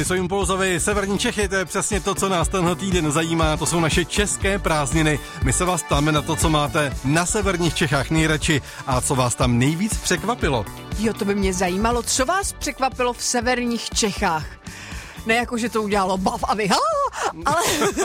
Tady jsou Impulzovi, severní Čechy, to je přesně to, co nás tenhle týden zajímá, to jsou naše české prázdniny. My se vás ptáme na to, co máte na severních Čechách nejradši a co vás tam nejvíc překvapilo. Jo, to by mě zajímalo, co vás překvapilo v severních Čechách. Ne jako, že to udělalo bav a vy, ale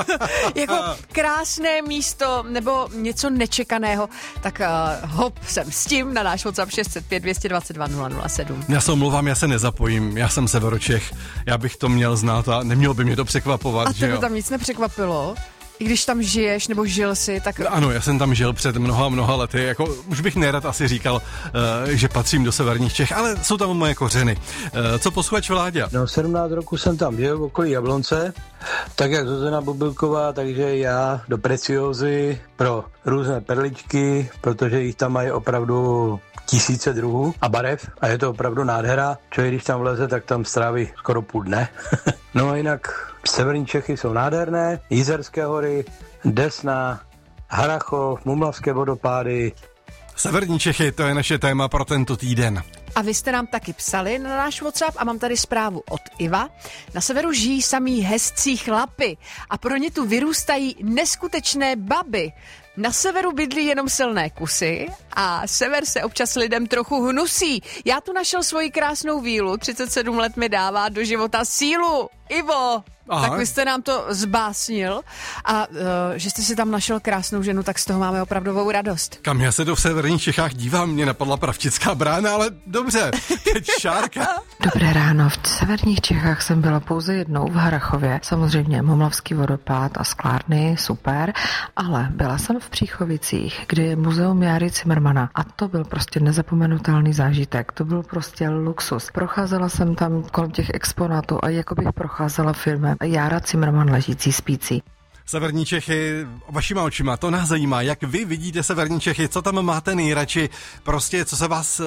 jako krásné místo nebo něco nečekaného, tak hop sem s tím na náš WhatsApp 605 222 007. Já se omlouvám, já se nezapojím, já jsem severočech, já bych to měl znát a nemělo by mě to překvapovat, a že jo? A tebe tam nic nepřekvapilo? I když tam žiješ nebo žil jsi, tak... Ano, já jsem tam žil před mnoha lety, jako už bych nerad asi říkal, že patřím do severních Čech, ale jsou tam moje kořeny. Co posluchač Vláďa? No 17 roku jsem tam žil v okolí Jablonce, tak jak Zuzana Bubulková, takže já do Preciózy pro různé perličky, protože jich tam mají opravdu tisíce druhů a barev a je to opravdu nádhera. Člověk, když tam vleze, tak tam stráví skoro půl dne. No a jinak severní Čechy jsou nádherné, Jizerské hory, Desna, Harrachov, Mumlavské vodopády. Severní Čechy, to je naše téma pro tento týden. A vy jste nám taky psali na náš WhatsApp a mám tady zprávu od Iva. Na severu žijí samý hezcí chlapy a pro ně tu vyrůstají neskutečné baby. Na severu bydlí jenom silné kusy a sever se občas lidem trochu hnusí. Já tu našel svoji krásnou vílu, 37 let mi dává do života sílu. Ivo, aha, tak vy jste nám to zbásnil a že jste si tam našel krásnou ženu, tak z toho máme opravdovou radost. Kam já se v severních Čechách dívám, mě napadla Pravčická Brána, ale dobře, teď Šárka. Dobré ráno, v severních Čechách jsem byla pouze jednou v Harrachově, samozřejmě Mumlavský vodopád a sklárny, super, ale byla jsem v Příchovicích, kde je muzeum Járy Cimrmana a to byl prostě nezapomenutelný zážitek, to byl prostě luxus. Procházela jsem tam kolem těch exponátů a jako bych procházela filmem Jára Cimrman ležící spící. Severní Čechy, vašima očima, to nás zajímá, jak vy vidíte severní Čechy, co tam máte nejradši, prostě co se vás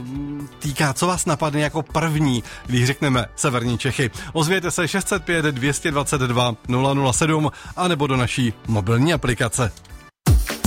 týká, co vás napadne jako první, když řekneme severní Čechy. Ozvěte se 605 222 007 anebo do naší mobilní aplikace.